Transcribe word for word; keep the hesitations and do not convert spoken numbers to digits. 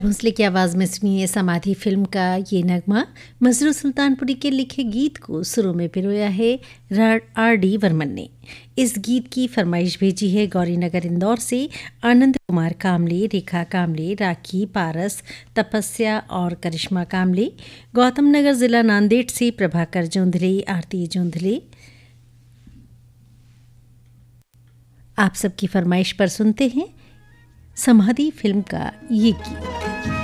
भोंसले की आवाज़ में सुनिए समाधि फिल्म का ये नगमा। मसरूर सुल्तानपुरी के लिखे गीत को सुरों में पिरोया है आर डी वर्मन ने। इस गीत की फरमाइश भेजी है गौरीनगर इंदौर से आनंद कुमार कामले, रेखा कामले, राखी पारस, तपस्या और करिश्मा कामले। गौतम नगर जिला नांदेड़ से प्रभाकर जोंधले, आरती जोंधले। आप सबकी फरमाइश पर सुनते हैं समाधि फिल्म का ये गीत।